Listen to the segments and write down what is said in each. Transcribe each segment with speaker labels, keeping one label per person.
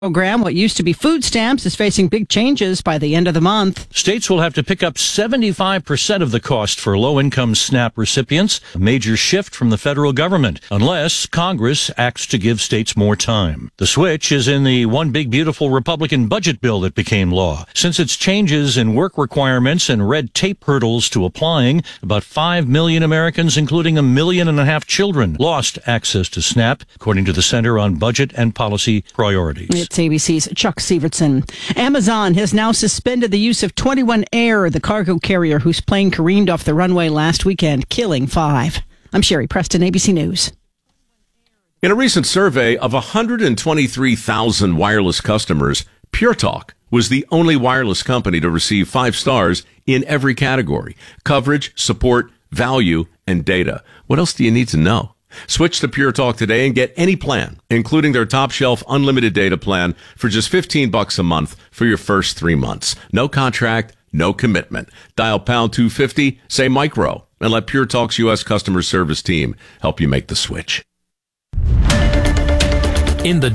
Speaker 1: program, what used to be food stamps, is facing big changes by the end of the month.
Speaker 2: States will have to pick up 75% of the cost for low-income SNAP recipients, a major shift from the federal government, unless Congress acts to give states more time. The switch is in the one big beautiful Republican budget bill that became law. Since its changes in work requirements and red tape hurdles to applying, about 5 million Americans, including 1.5 million children, lost access to SNAP, according to the Center on Budget and Policy Priorities.
Speaker 1: It's ABC's Chuck Sievertson. Amazon has now suspended the use of 21 Air, the cargo carrier whose plane careened off the runway last weekend, killing 5. I'm Sherry Preston, ABC News.
Speaker 3: In a recent survey of 123,000 wireless customers, Pure Talk was the only wireless company to receive 5 stars in every category: coverage, support, value, and data. What else do you need to know? Switch to Pure Talk today and get any plan, including their top shelf unlimited data plan, for just $15 a month for your first 3 months. No contract, no commitment. Dial pound 250, say micro, and let Pure Talk's U.S. customer service team help you make the switch.
Speaker 4: In the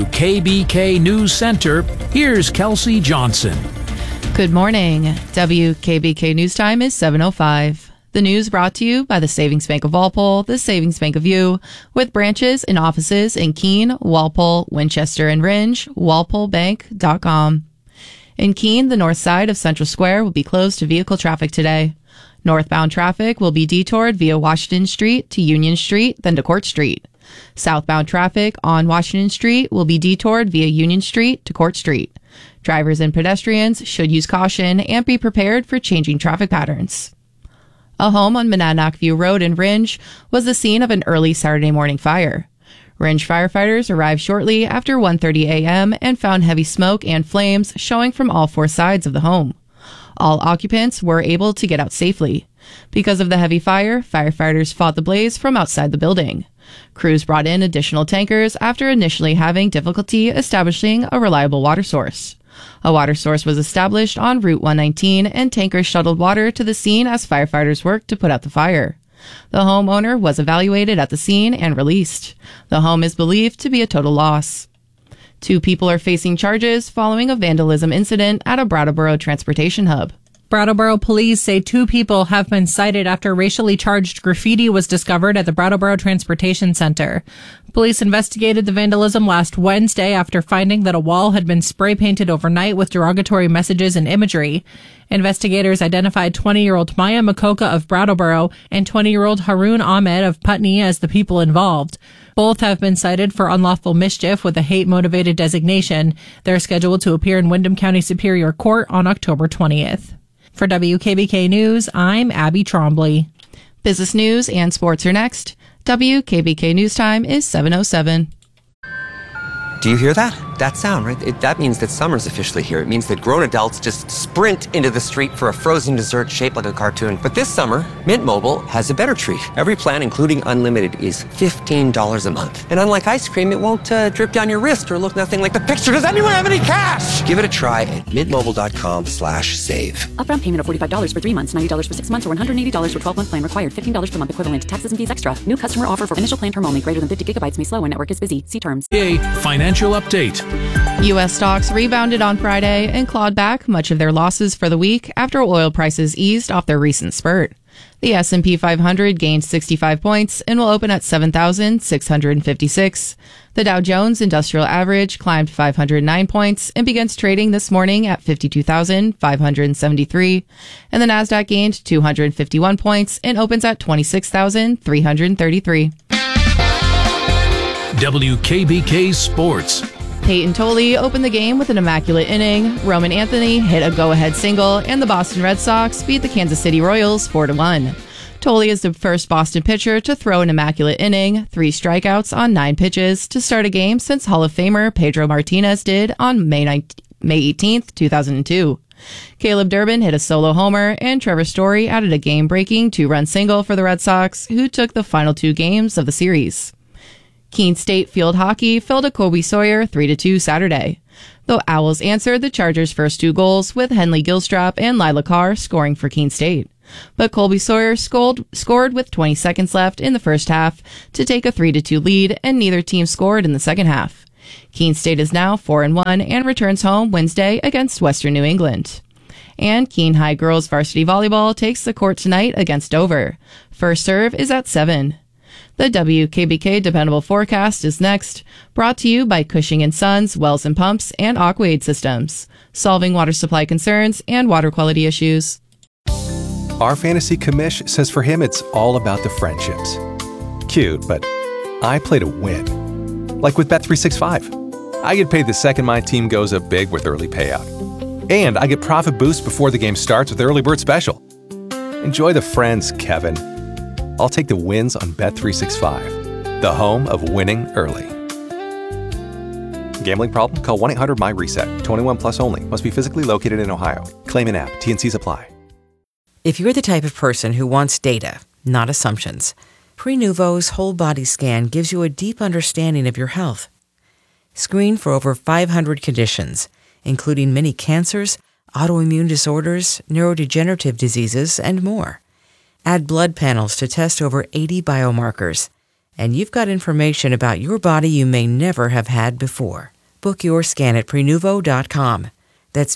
Speaker 4: WKBK News Center, here's Kelsey Johnson.
Speaker 5: Good morning. WKBK News Time is 7:05. The news brought to you by the Savings Bank of Walpole, the Savings Bank of You, with branches and offices in Keene, Walpole, Winchester, and Rindge. WalpoleBank.com. In Keene, the north side of Central Square will be closed to vehicle traffic today. Northbound traffic will be detoured via Washington Street to Union Street, then to Court Street. Southbound traffic on Washington Street will be detoured via Union Street to Court Street. Drivers and pedestrians should use caution and be prepared for changing traffic patterns. A home on Monadnock View Road in Rindge was the scene of an early Saturday morning fire. Rindge firefighters arrived shortly after 1:30 a.m. and found heavy smoke and flames showing from all 4 sides of the home. All occupants were able to get out safely. Because of the heavy fire, firefighters fought the blaze from outside the building. Crews brought in additional tankers after initially having difficulty establishing a reliable water source. A water source was established on Route 119 and tankers shuttled water to the scene as firefighters worked to put out the fire. The homeowner was evaluated at the scene and released. The home is believed to be a total loss. 2 people are facing charges following a vandalism incident at a Brattleboro transportation hub.
Speaker 6: Brattleboro police say 2 people have been cited after racially charged graffiti was discovered at the Brattleboro Transportation Center. Police investigated the vandalism last Wednesday after finding that a wall had been spray painted overnight with derogatory messages and imagery. Investigators identified 20-year-old Maya Makoka of Brattleboro and 20-year-old Haroon Ahmed of Putney as the people involved. Both have been cited for unlawful mischief with a hate-motivated designation. They're scheduled to appear in Windham County Superior Court on October 20th. For WKBK News, I'm Abby Trombley.
Speaker 5: Business news and sports are next. WKBK News Time is 7:07.
Speaker 7: Do you hear that? That sound, right? That means that summer's officially here. It means that grown adults just sprint into the street for a frozen dessert shaped like a cartoon. But this summer, Mint Mobile has a better treat. Every plan, including unlimited, is $15 a month. And unlike ice cream, it won't drip down your wrist or look nothing like the picture. Does anyone have any cash? Give it a try at mintmobile.com/save.
Speaker 8: Upfront payment of $45 for 3 months, $90 for 6 months, or $180 for 12-month plan required. $15 per month equivalent. Taxes and fees extra. New customer offer for initial plan term only. Greater than 50 gigabytes may slow when network is busy. See terms.
Speaker 4: Financial update.
Speaker 5: U.S. stocks rebounded on Friday and clawed back much of their losses for the week after oil prices eased off their recent spurt. The S&P 500 gained 65 points and will open at 7,656. The Dow Jones Industrial Average climbed 509 points and begins trading this morning at 52,573. And the Nasdaq gained 251 points and opens at 26,333.
Speaker 4: WKBK Sports.
Speaker 5: Peyton Tolley opened the game with an immaculate inning. Roman Anthony hit a go-ahead single, and the Boston Red Sox beat the Kansas City Royals 4-1. Tolley is the first Boston pitcher to throw an immaculate inning, 3 strikeouts on 9 pitches, to start a game since Hall of Famer Pedro Martinez did on May 18, 2002. Caleb Durbin hit a solo homer, and Trevor Story added a game-breaking 2-run single for the Red Sox, who took the final 2 games of the series. Keene State field hockey fell to Colby Sawyer 3-2 Saturday. The Owls answered the Chargers' first 2 goals with Henley Gilstrap and Lila Carr scoring for Keene State. But Colby Sawyer scored with 20 seconds left in the first half to take a 3-2 lead, and neither team scored in the second half. Keene State is now 4-1 and returns home Wednesday against Western New England. And Keene High girls varsity volleyball takes the court tonight against Dover. First serve is at 7. The WKBK Dependable Forecast is next, brought to you by Cushing & Sons, Wells & Pumps, and Aquaid Systems, solving water supply concerns and water quality issues.
Speaker 9: Our fantasy commish says for him it's all about the friendships. Cute, but I play to win. Like with Bet365. I get paid the second my team goes up big with early payout. And I get profit boost before the game starts with Early Bird Special. Enjoy the friends, Kevin. I'll take the wins on Bet365, the home of winning early. Gambling problem? Call 1-800-MY-RESET. 21 plus only. Must be physically located in Ohio. Claim in app. T&Cs apply.
Speaker 10: If you're the type of person who wants data, not assumptions, Prenuvo's whole body scan gives you a deep understanding of your health. Screen for over 500 conditions, including many cancers, autoimmune disorders, neurodegenerative diseases, and more. Add blood panels to test over 80 biomarkers, and you've got information about your body you may never have had before. Book your scan at Prenuvo.com. That's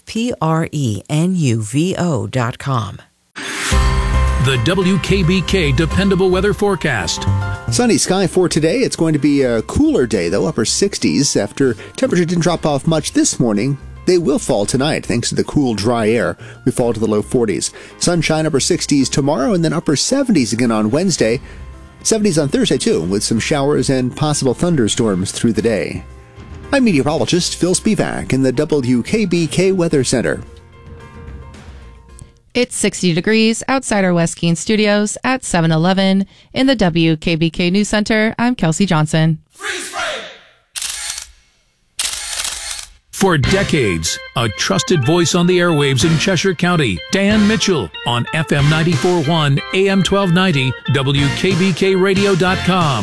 Speaker 10: Prenuvo.com.
Speaker 4: The WKBK Dependable Weather Forecast.
Speaker 11: Sunny sky for today. It's going to be a cooler day, though, upper 60s. After temperature didn't drop off much this morning, they will fall tonight thanks to the cool, dry air. We fall to the low 40s. Sunshine, upper 60s tomorrow, and then upper 70s again on Wednesday. 70s on Thursday, too, with some showers and possible thunderstorms through the day. I'm meteorologist Phil Spivak in the WKBK Weather Center.
Speaker 5: It's 60 degrees outside our West Keene studios at 7-Eleven. In the WKBK News Center, I'm Kelsey Johnson.
Speaker 4: For decades, a trusted voice on the airwaves in Cheshire County, Dan Mitchell on FM 94.1, AM 1290, WKBKRadio.com.